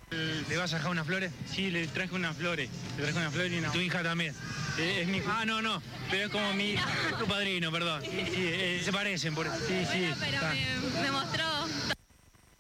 ¿Le vas a dejar unas flores? Sí, le traje unas flores. Le traje unas flores y una... ¿Tu hija también? Es mi... Ah, no, pero es como mi hija. Es tu padrino, perdón. Sí, Se parecen, por eso. Sí, sí. Bueno, pero me mostró